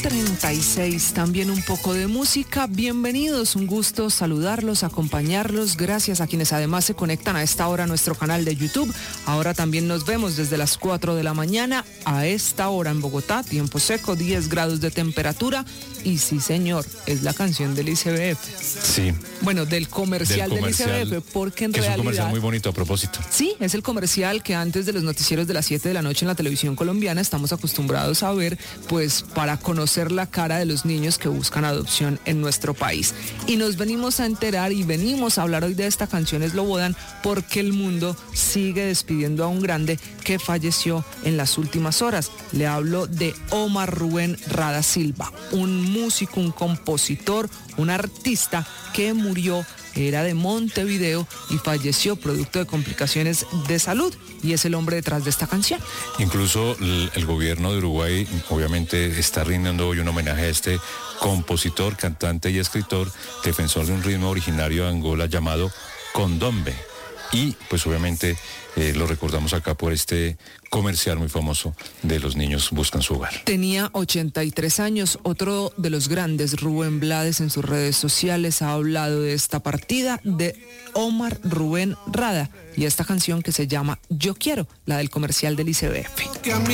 36, también un poco de música. Bienvenidos, un gusto saludarlos, acompañarlos. Gracias a quienes además se conectan a esta hora a nuestro canal de YouTube. Ahora también nos vemos desde las 4 de la mañana a esta hora en Bogotá, tiempo seco, 10 grados de temperatura. Y sí, señor, es la canción del ICBF. Sí. Bueno, del comercial del ICBF, porque en realidad... Es un comercial muy bonito a propósito. Sí, es el comercial que antes de los noticieros de las 7 de la noche en la televisión colombiana estamos acostumbrados a ver, pues para conocer la cara de los niños que buscan adopción en nuestro país. Y nos venimos a enterar y venimos a hablar hoy de esta canción Slobodan porque el mundo sigue despidiendo a un grande que falleció en las últimas horas. Le hablo de Omar Rubén Rada Silva, un músico, un compositor, un artista que murió, era de Montevideo y falleció producto de complicaciones de salud, y es el hombre detrás de esta canción. Incluso el gobierno de Uruguay obviamente está rindiendo hoy un homenaje a este compositor, cantante y escritor, defensor de un ritmo originario de Angola llamado Condombe. Y pues obviamente lo recordamos acá por este comercial muy famoso de Los niños buscan su hogar. Tenía 83 años, otro de los grandes, Rubén Blades, en sus redes sociales ha hablado de esta partida de Omar Rubén Rada y esta canción que se llama Yo Quiero, la del comercial del ICBF.